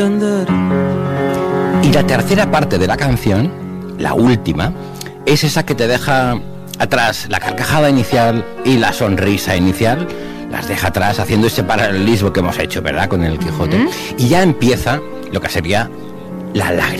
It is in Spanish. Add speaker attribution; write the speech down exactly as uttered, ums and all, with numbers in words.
Speaker 1: Y la tercera parte de la canción, la última, es esa que te deja atrás la carcajada inicial y la sonrisa inicial, las deja atrás haciendo ese paralelismo que hemos hecho, ¿verdad?, con el Quijote. Uh-huh. Y ya empieza lo que sería la lágrima.